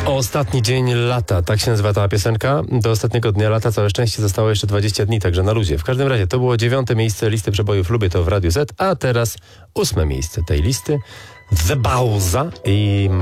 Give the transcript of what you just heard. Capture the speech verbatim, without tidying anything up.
Ostatni dzień lata, tak się nazywa ta piosenka. Do ostatniego dnia lata całe szczęście zostało jeszcze dwadzieścia dni, także na luzie. W każdym razie to było dziewiąte miejsce listy przebojów Lubię to w Radiu Z, a teraz ósme miejsce tej listy. The Bauza i